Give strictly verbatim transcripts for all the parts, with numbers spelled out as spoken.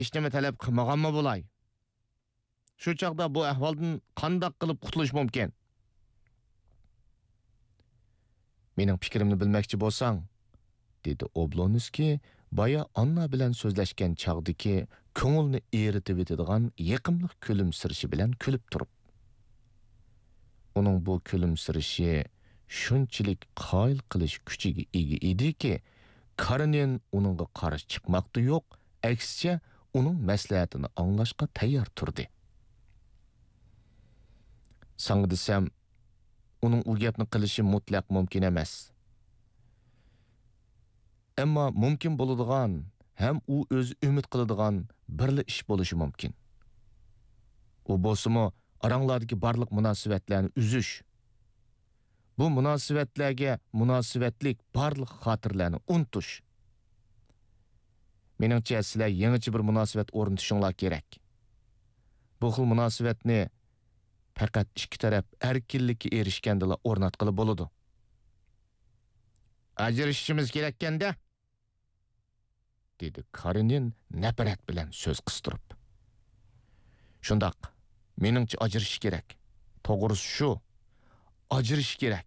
hech nima talab qilmaganmi bo'lay? Shu chaqda bu ahvoldan qandoq qilib qutulish mumkin? Mening fikrimni bilmoqchi bo'lsang, dedi Oblonskiy baya Anna bilan so'zlashgan chaqdagi ko'ngilni eritib etadigan yiqimliq kulimsirishi bilan kulib turib. Uning bu kulimsirishi shunchalik qoyil qilish kuchiga ega ediki, Karenin uningga qarshi chiqmoqda yo'q, aksicha uning maslahatini anglashga tayyor turdi. Sanga desam, uning u gapni qilishi mutlaq mumkin emas. Ammo mumkin bo'ladigan, ham u o'zi umid qiladigan birli ish bo'lishi mumkin. U bo'lsa-mu aranglardagi barliq munosabatlarni uzish. Bu munosabatlarga munosabatlik barliq xotirlarni unutish. Meningcha sizlar yangicha bir munosabat o'rnatishinglar kerak. Bu xil munosabatni faqat ikki taraf erkinlikka erishgandala o'rnatqili bo'ladi. Ajrashishimiz kerakganda, dedi Karenin nafrat bilan so'z qistirib. Shundoq, meningcha ajrashish kerak. To'g'risi shu, ajrashish kerak.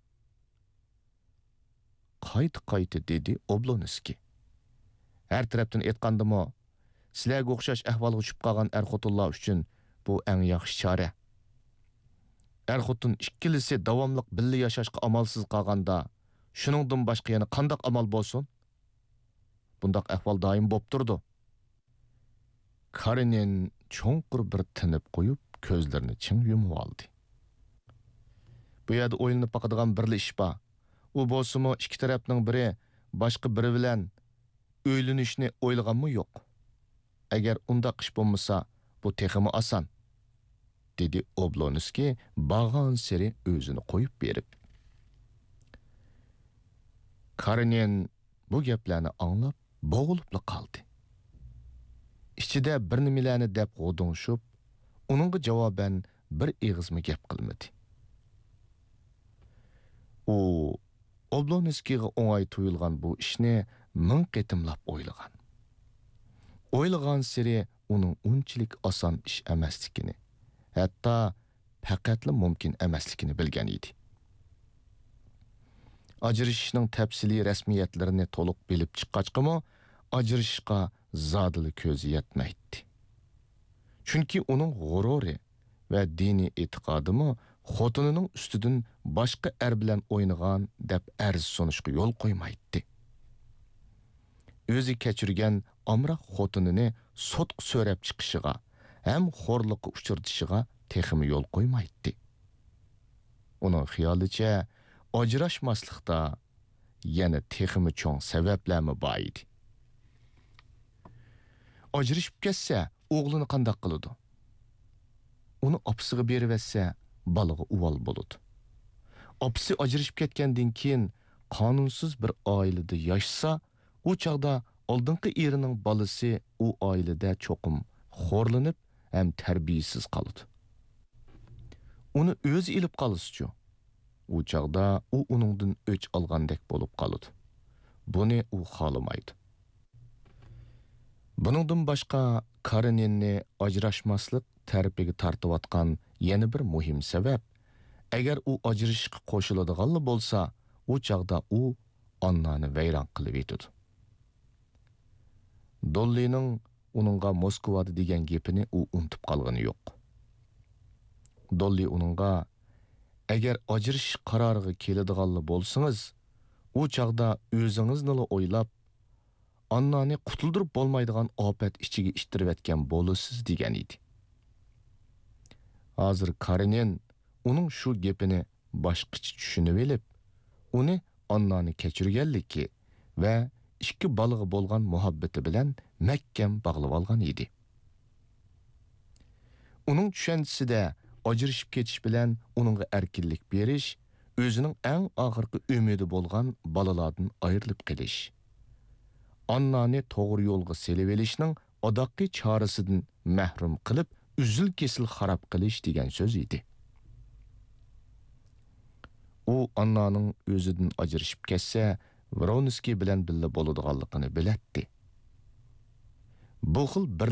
Qayta-qayta dedi Oblonskiy. Her tarafdan aytgandimi, sizlarga o'xshash ahvolga tushib qolgan er-xotinlar uchun bu eng yaxshi chora. Er-xotin ikkilisi davomli birga yashashga amalsiz qolganda, shuningdan boshqa yana qanday amal bo'lsin? Bundaq ahvol doim bo'lib turdi. Karenin cho'nqur bir tinib qo'yib, ko'zlarini ching yumib oldi. Bu yerda o'yinib boqadigan birli ish bor. U bo'lsa-mu ikki tarafning biri boshqa biri bilan o'ylanishni o'ylaganmi yo'q. Agar undaq ish bo'lmasa, bu texmi oson, dedi Oblonskiy bag'on seri o'zini qo'yib berib. Karenin bu gaplarni anglab bo'g'ilib qoldi. Ichida bir nimalarni deb g'odonshib, uningga javoban bir eg'izmi gap qilmadi. U Oblonskiyga o'ng'ay tuyulgan bu ishni ming qatimlab o'ylagan. O'ylagan siri uning unchalik oson ish emasligini, hatto faqatli mumkin emasligini bilgan edi. Ajrashishning tafsiliy rasmiyatlarini to'liq bilib chiqqachqimi, ajrashishga zodili ko'zi yetmaydi. Chunki uning g'ururi va diniy e'tiqodimi xotinining ustidan boshqa er bilan o'ynagan deb arz sunishga yo'l qo'ymaydi. O'zi kechirgan amroq xotinini sotq so'rab chiqishiga ham xo'rliqqa uchirtishiga texmi yo'l qo'ymaydi. Uning xiyolicha ajrashmaslikda yana texmi cho'ng sabablarmi bor edi. Ajrashib ketsa, o'g'lini qanday qiladi? Uni opasiga berib etsa, balaga uval bo'ladi. Opasi ajrashib ketgandan keyin qonunsiz bir oilada yashasa, u chaqda oldingi erining balasi u oilada cho'qim xo'rlanib ham tarbiyasiz qoladi. Uni o'zi ilib qolsa-chi, u chaqda u uningdan o'ch olgandek bo'lib qoladi. Buni u xohlamaydi. Buningdan boshqa Kareninni ajrashmaslik tarafiga tortayotgan yana bir muhim sabab, agar u ajrashishga qo'shiladigan bo'lsa, u chaqda u Annani vayron qilib etadi. Dollining uningga Moskvada degan gapini u unutib qolgani yo'q. Dolli uningga agar ajrashish qaroriga keladigan bo'lsangiz, u chaqda o'zingizni o'ylab Annani qutuldirib bo'lmaydigan ofat ichiga ishtirib etgan bo'lasiz degan edi. Hozir Karenin uning shu gapini boshqacha tushunib olib, uni Annani kechirganligi va ikki balaga bo'lgan muhabbati bilan mahkam bog'lab olgan edi. Uning tushanchisida ajrashib ketish bilan uningga erkinlik berish, o'zining eng oxirgi umidi bo'lgan balalardan ayrilib qolish, Annani to'g'ri yo'lga selib olishning odoqi chorasidan mahrum qilib, uzil-kesil xarob qilish degan so'z edi. U Annaning o'zidan ajrashib ketsa, Vronsky bilan birga bo'ladiganligini bilardi. Bu xil bir